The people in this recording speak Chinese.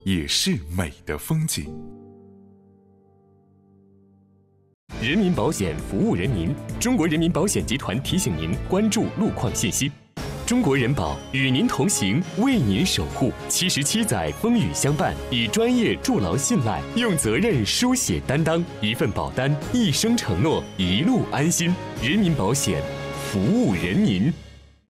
也是美的风景。 人民保险服务人民，中国人民保险集团提醒您关注路况信息。中国人保与您同行，为您守护。77载风雨相伴，以专业筑牢信赖，用责任书写担当。一份保单，一生承诺，一路安心。人民保险，服务人民。